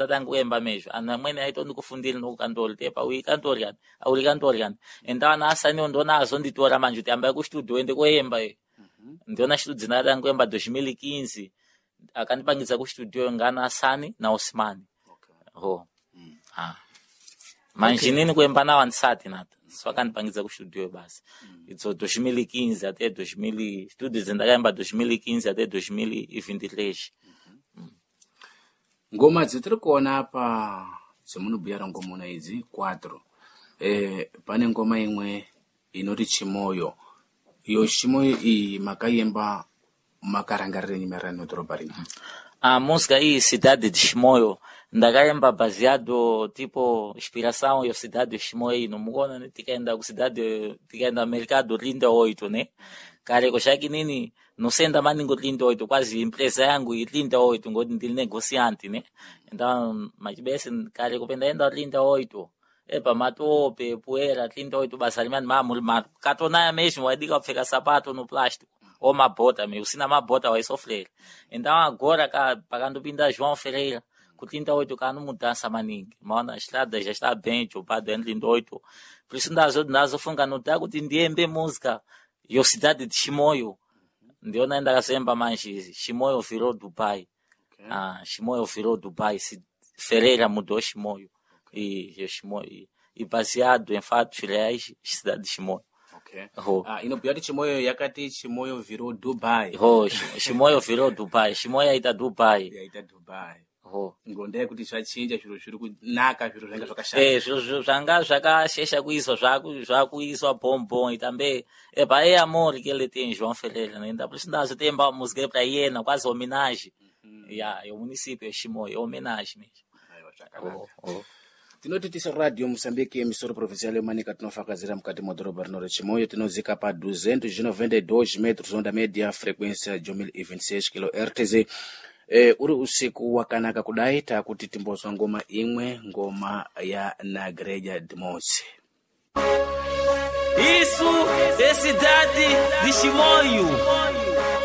datanga kuemba mesmo ana mwene aito ndikufundira no cantor tepa ui cantor yani auli cantor yani enda na asani ndona azonditora manje kuti amba ku studio ende koemba ndiona studio zinatanga kuemba 2015 akanipangidza ku studio ngana asani na Osman ho manje nini kuemba na wansati nata so akanipangidza ku studio basi itso 2015 até 2000 studio zindakaemba 2015 até 2023 ngoma dzitiri kuona apa semunobuyara ngoma idzi 4 pane ngoma imwe inoti Chimoyo iyo Chimoyo iyi makayemba makarangarira nyimerano doroba rino música aí Cidade de Chimoyo ndakaemba baseado tipo inspiração yo Cidade de Chimoyo no muona né tikaenda ku cidade tikaenda mercado 38 né kare koshaki nini nosenda maningo 38 quase empresa yangu 38 ngoti ndili negociante né então machibese kare kupenda enda 38 epa matope poeira 38 basa limani mamuli katona mesmo wadika kufika sapato no plástico ou mabota meu sina mabota vai sofrer então agora pakandopinda João Ferreira com 38 kanu mudança maningi maana a estrada já está bem chupada em 38 por isso ndazo funga no tago tindiembe música yo Cidade de Chimoyo ndio naenda kasemba manje Chimoyo virou Dubai Chimoyo virou Dubai Ferreira mudou Chimoyo e Chimoyo e baseado em fatos reais Cidade de Chimoyo inobuyati Chimoyo yakati Chimoyo virou Dubai Chimoyo virou Dubai Chimoyo yaita Dubai ngonde kuti zvachinja zviro kunaka zviro zvanga zvakashata zviro zvanga zvakashesha kuiswa zvakuiswa bombom itambe epa amor que ele tem João Ferreira né ainda por isso nós temba música para yena quase homenagem o município de Chimoyo homenagem mesmo tinoti tisa radio Moçambique emissora provincial yomanika tinofakazira mukati mwa doroba rino Chimoyo tinozika pa 292 metros onda média frequência de 1026 kHz uri usiku wakanaka kudai takuti timbozwa ngoma imwe ngoma ya Nagreja Dimosi isso é Cidade de Chimoyo